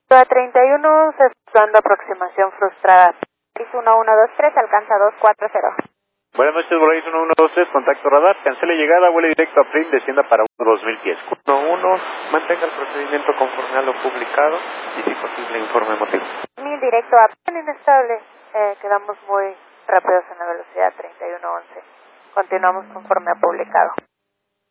La 31, dando aproximación frustrada. 1123, alcanza 240. Buenas noches, Boris 1123, contacto radar, cancele llegada, vuele directo a Prim, descienda para 2000 pies. 11, mantenga el procedimiento conforme a lo publicado y si posible informe motivo. 1000 directo a Prim, inestable. Quedamos muy rápidos en la velocidad 3111. Continuamos conforme a publicado.